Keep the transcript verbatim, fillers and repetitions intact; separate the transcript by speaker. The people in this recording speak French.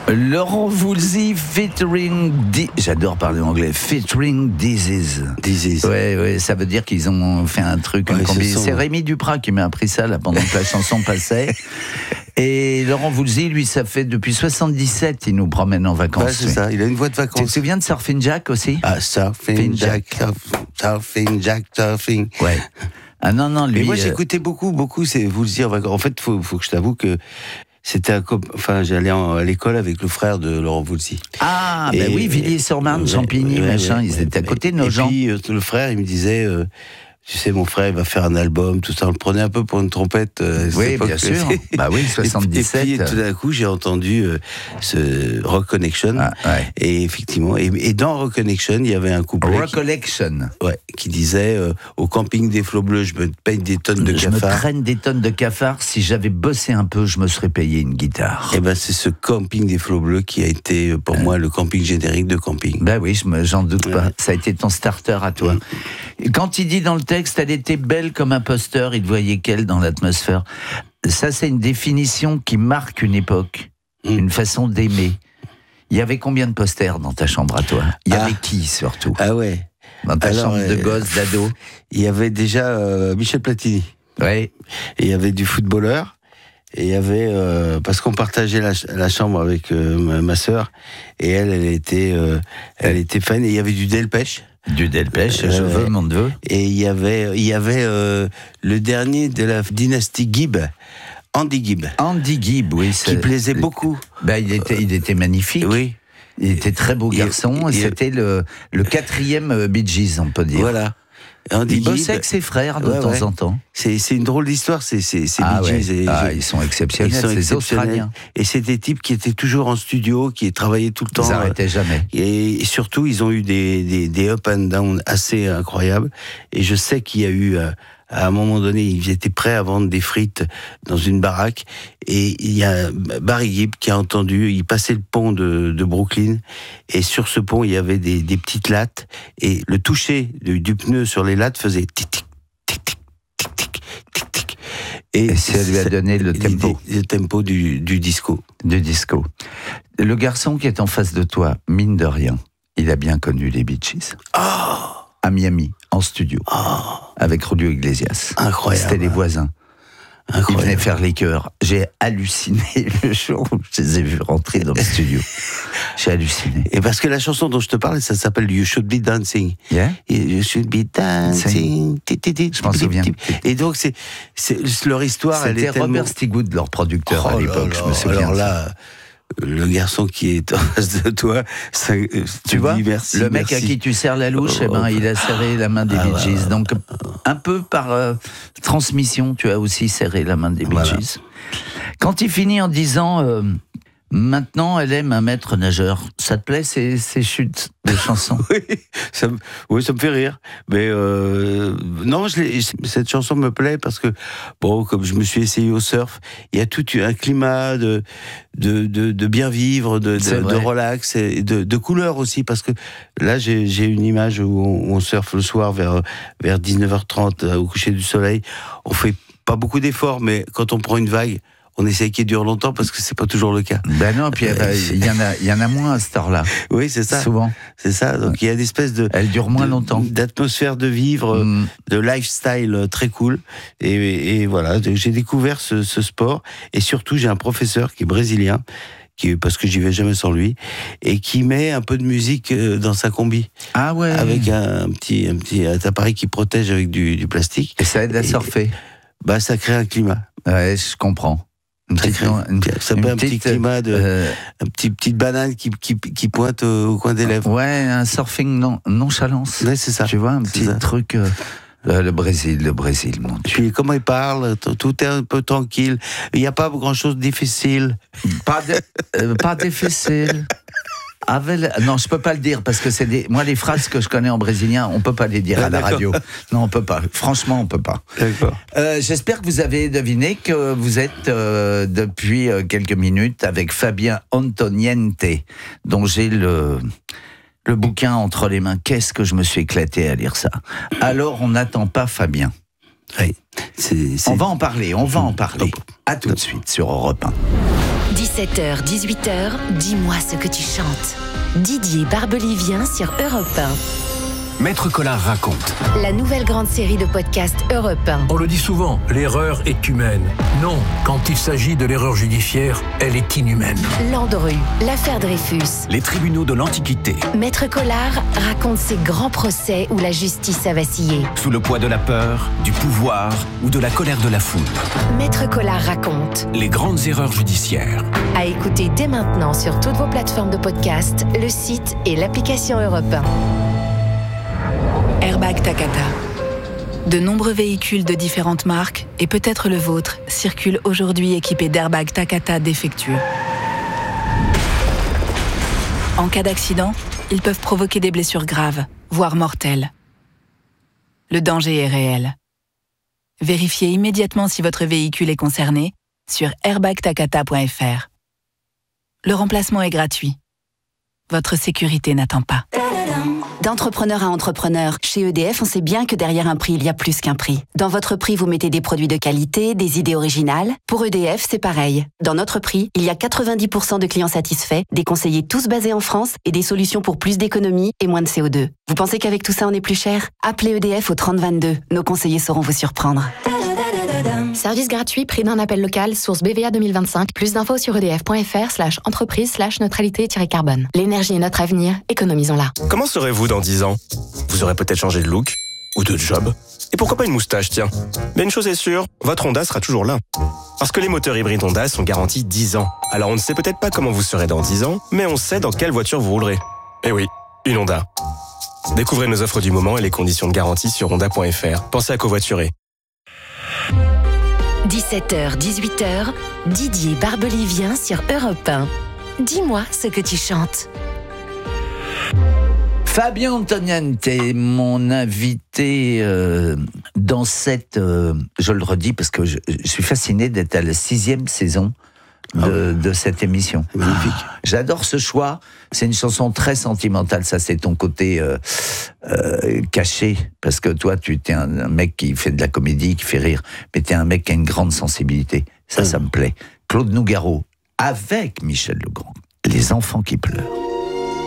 Speaker 1: Laurent Voulzy featuring... Di... J'adore parler anglais. Featuring Disease.
Speaker 2: Disease.
Speaker 1: Ouais, ouais, ça veut dire qu'ils ont fait un truc.
Speaker 2: Ouais,
Speaker 1: combi...
Speaker 2: sont...
Speaker 1: C'est Rémi Duprat qui m'a appris ça là, pendant que la chanson passait. Et Laurent Voulzy, lui, ça fait depuis soixante-dix-sept, il nous promène en vacances.
Speaker 2: Ouais, c'est
Speaker 1: oui.
Speaker 2: ça, il a une voix de vacances.
Speaker 1: Tu te souviens de Surfing Jack aussi?
Speaker 2: Ah, Surfing Jack, Surfing Jack, Surfing.
Speaker 1: Ouais. Ah non, non, lui...
Speaker 2: Et moi,
Speaker 1: euh...
Speaker 2: j'écoutais beaucoup, beaucoup, c'est Voulzy en vacances. En fait, il faut, faut que je t'avoue que c'était un cop... Enfin, j'allais en, à l'école avec le frère de Laurent Voulzy.
Speaker 1: Ah, ben bah oui, Villiers-sur-Marne,
Speaker 2: ouais,
Speaker 1: Champigny,
Speaker 2: ouais,
Speaker 1: machin,
Speaker 2: ouais,
Speaker 1: ils
Speaker 2: ouais,
Speaker 1: étaient à côté de nos
Speaker 2: et
Speaker 1: gens.
Speaker 2: Et puis, le frère, il me disait... Euh, tu sais, mon frère, il va faire un album, tout ça. On le prenait un peu pour une trompette. Euh,
Speaker 1: oui, bien sûr. Bah oui, soixante-dix-sept.
Speaker 2: Et puis, tout d'un coup, j'ai entendu euh, ce Rock Connection. Ah, ouais. Et effectivement, et, et dans Rock Connection, il y avait un couplet.
Speaker 1: Rock Connection.
Speaker 2: Ouais, qui disait euh, au camping des Flots Bleus, je me paye des tonnes de
Speaker 1: je
Speaker 2: cafards.
Speaker 1: Je me traîne des tonnes de cafards. Si j'avais bossé un peu, je me serais payé une guitare.
Speaker 2: Et ben, c'est ce camping des Flots Bleus qui a été pour euh. moi le camping générique de camping.
Speaker 1: Ben oui, je me, j'en doute ouais. pas. Ça a été ton starter à toi. Mmh. Et quand il dit dans le texte, elle était belle comme un poster, il voyait qu'elle dans l'atmosphère. Ça, c'est une définition qui marque une époque, mmh. une façon d'aimer. Il y avait combien de posters dans ta chambre à toi? Il y ah. avait qui, surtout?
Speaker 2: Ah ouais.
Speaker 1: Dans ta Alors, chambre de euh, gosse, d'ado?
Speaker 2: Il y avait déjà euh, Michel Platini.
Speaker 1: Ouais.
Speaker 2: Et il y avait du footballeur. Et il y avait... Euh, parce qu'on partageait la, la chambre avec euh, ma, ma sœur. Et elle, elle était, euh, elle était fan. Et il y avait du Delpech.
Speaker 1: Du Delpech, euh, je veux mon neveu.
Speaker 2: Et il y avait, il y avait euh, le dernier de la dynastie Gibb, Andy Gibb.
Speaker 1: Andy Gibb, oui.
Speaker 2: Qui plaisait beaucoup.
Speaker 1: Bah, il était, il était magnifique.
Speaker 2: Oui.
Speaker 1: Il était très beau garçon. Et, et c'était le, le quatrième Bee Gees, on peut dire.
Speaker 2: Voilà. Andy
Speaker 1: il bossait
Speaker 2: Gibb,
Speaker 1: avec ses frères de
Speaker 2: ouais,
Speaker 1: temps
Speaker 2: ouais.
Speaker 1: en temps.
Speaker 2: C'est, c'est une drôle d'histoire, c'est, c'est, c'est
Speaker 1: ah
Speaker 2: Bee
Speaker 1: ouais.
Speaker 2: Gees. Et,
Speaker 1: ah, ils sont exceptionnels,
Speaker 2: ils sont
Speaker 1: c'est
Speaker 2: exceptionnels.
Speaker 1: Australiens.
Speaker 2: Et c'est des types qui étaient toujours en studio, qui travaillaient tout le temps.
Speaker 1: Ils n'arrêtaient jamais.
Speaker 2: Et, et surtout, ils ont eu des, des, des up and down assez incroyables. Et je sais qu'il y a eu... Euh, à un moment donné, ils étaient prêts à vendre des frites dans une baraque. Et il y a Barry Gibb qui a entendu, il passait le pont de, de Brooklyn. Et sur ce pont, il y avait des, des petites lattes. Et le toucher du, du pneu sur les lattes faisait tic-tic, tic-tic, tic-tic, tic-tic.
Speaker 1: Et, et ça lui a donné le tempo.
Speaker 2: Le tempo du, du disco.
Speaker 1: Du disco. Le garçon qui est en face de toi, mine de rien, il a bien connu les Bee Gees.
Speaker 2: Oh!
Speaker 1: À Miami, en studio,
Speaker 2: oh.
Speaker 1: avec Julio Iglesias.
Speaker 2: Incroyable.
Speaker 1: C'était les voisins. Incroyable. Ils venaient faire les chœurs. J'ai halluciné le jour où je les ai vus rentrer dans le studio. J'ai halluciné.
Speaker 2: Et parce que la chanson dont je te parle, ça s'appelle You Should Be Dancing.
Speaker 1: Yeah.
Speaker 2: You Should Be Dancing.
Speaker 1: Je m'en souviens.
Speaker 2: Et donc, c'est, c'est leur histoire.
Speaker 1: C'était
Speaker 2: elle est
Speaker 1: Robert
Speaker 2: tellement...
Speaker 1: Stigwood, leur producteur
Speaker 2: oh
Speaker 1: à l'époque,
Speaker 2: là là,
Speaker 1: je me souviens.
Speaker 2: Alors là, le garçon qui est en face de toi, ça,
Speaker 1: tu vois,
Speaker 2: dis merci,
Speaker 1: le mec
Speaker 2: merci.
Speaker 1: à qui tu serres la louche, oh, eh ben, il a serré la main des ah, Bee Gees. Voilà. Donc, un peu par euh, transmission, tu as aussi serré la main des Bee Gees. Voilà. Quand il finit en disant euh, maintenant, elle aime un maître nageur. Ça te plaît, ces, ces chutes de chansons?
Speaker 2: Oui, ça me, oui, ça me fait rire. Mais euh, non, je l'ai, cette chanson me plaît parce que, bon, comme je me suis essayé au surf, il y a tout un climat de, de, de, de bien vivre, de, de, de relax, et de, de couleur aussi. Parce que là, j'ai, j'ai une image où on, on surfe le soir vers, vers dix-neuf heures trente, au coucher du soleil. On fait pas beaucoup d'efforts, mais quand on prend une vague, on essaye qu'il dure longtemps parce que c'est pas toujours le cas.
Speaker 1: Ben non, puis il euh, y en a, il y en a moins à cette heure-là.
Speaker 2: Oui, c'est ça.
Speaker 1: Souvent.
Speaker 2: C'est ça. Donc il y a une espèce de.
Speaker 1: Elle dure moins
Speaker 2: de,
Speaker 1: longtemps.
Speaker 2: D'atmosphère de vivre, mm. de lifestyle très cool. Et, et voilà, j'ai découvert ce, ce sport. Et surtout, j'ai un professeur qui est brésilien, qui, parce que j'y vais jamais sans lui, et qui met un peu de musique dans sa combi.
Speaker 1: Ah ouais.
Speaker 2: Avec un, un petit, un petit un appareil qui protège avec du, du plastique.
Speaker 1: Et ça aide à
Speaker 2: et,
Speaker 1: surfer.
Speaker 2: Bah, ça crée un climat.
Speaker 1: Ouais, je comprends. Une
Speaker 2: ça,
Speaker 1: petite,
Speaker 2: crée,
Speaker 1: une,
Speaker 2: ça fait un petit climat de, euh, un petit petite banane qui qui qui pointe au, au coin des lèvres.
Speaker 1: Ouais, un surfing non nonchalance.
Speaker 2: Ouais, c'est ça.
Speaker 1: Tu vois, un petit
Speaker 2: ça.
Speaker 1: truc. Euh, euh, le Brésil, le Brésil, mon Dieu.
Speaker 2: Puis comment il parle, tout est un peu tranquille. Il n'y a pas grand chose de difficile.
Speaker 1: Pas de, euh, pas difficile. Avec... Non, je peux pas le dire parce que c'est des. Moi, les phrases que je connais en brésilien, on peut pas les dire ah, à la radio. Non, on peut pas. Franchement, on peut pas.
Speaker 2: D'accord.
Speaker 1: Euh, j'espère que vous avez deviné que vous êtes euh, depuis quelques minutes avec Fabien Antoniente, dont j'ai le le bouquin entre les mains. Qu'est-ce que je me suis éclaté à lire ça. Alors, on n'attend pas Fabien.
Speaker 2: Oui. C'est, c'est...
Speaker 1: On va en parler. On va en parler. À tout de suite sur Europe un.
Speaker 3: dix-sept heures, dix-huit heures, dis-moi ce que tu chantes. Didier Barbelivien sur Europe un.
Speaker 4: Maître Collard raconte.
Speaker 3: La nouvelle grande série de podcasts Europe un.
Speaker 5: On le dit souvent, l'erreur est humaine. Non, quand il s'agit de l'erreur judiciaire, elle est inhumaine.
Speaker 3: Landru, l'affaire Dreyfus.
Speaker 4: Les tribunaux de l'Antiquité.
Speaker 3: Maître Collard raconte ces grands procès où la justice a vacillé.
Speaker 4: Sous le poids de la peur, du pouvoir ou de la colère de la foule.
Speaker 3: Maître Collard raconte.
Speaker 4: Les grandes erreurs judiciaires.
Speaker 3: À écouter dès maintenant sur toutes vos plateformes de podcast, le site et l'application Europe un.
Speaker 6: Airbag Takata. De nombreux véhicules de différentes marques, et peut-être le vôtre, circulent aujourd'hui équipés d'airbags Takata défectueux. En cas d'accident, ils peuvent provoquer des blessures graves, voire mortelles. Le danger est réel. Vérifiez immédiatement si votre véhicule est concerné sur airbag takata point f r. Le remplacement est gratuit. Votre sécurité n'attend pas.
Speaker 7: D'entrepreneur à entrepreneur, chez E D F, on sait bien que derrière un prix, il y a plus qu'un prix. Dans votre prix, vous mettez des produits de qualité, des idées originales. Pour E D F, c'est pareil. Dans notre prix, il y a quatre-vingt-dix pour cent de clients satisfaits, des conseillers tous basés en France et des solutions pour plus d'économie et moins de C O deux. Vous pensez qu'avec tout ça, on est plus cher ? Appelez E D F au trente vingt-deux. Nos conseillers sauront vous surprendre.
Speaker 8: Service gratuit, prix d'un appel local, source B V A deux mille vingt-cinq. Plus d'infos sur edf.fr slash entreprise slash neutralité-carbone. L'énergie est notre avenir, économisons-la.
Speaker 9: Comment serez-vous dans dix ans ? Vous aurez peut-être changé de look ou de job. Et pourquoi pas une moustache, tiens. Mais une chose est sûre, votre Honda sera toujours là. Parce que les moteurs hybrides Honda sont garantis dix ans. Alors on ne sait peut-être pas comment vous serez dans dix ans, mais on sait dans quelle voiture vous roulerez. Eh oui, une Honda. Découvrez nos offres du moment et les conditions de garantie sur honda point f r. Pensez à covoiturer.
Speaker 3: dix-sept heures, dix-huit heures, Didier Barbelivien sur Europe un. Dis-moi ce que tu chantes.
Speaker 1: Fabien Antoniente est mon invité euh, dans cette... Euh, je le redis parce que je, je suis fasciné d'être à la sixième saison de, ah ouais. de cette émission.
Speaker 2: Magnifique.
Speaker 1: Ah, j'adore ce choix. C'est une chanson très sentimentale. Ça, c'est ton côté euh, euh, caché. Parce que toi, tu es un, un mec qui fait de la comédie, qui fait rire. Mais tu es un mec qui a une grande sensibilité. Ça, mmh. ça me plaît. Claude Nougaro, avec Michel Legrand. Les enfants qui pleurent.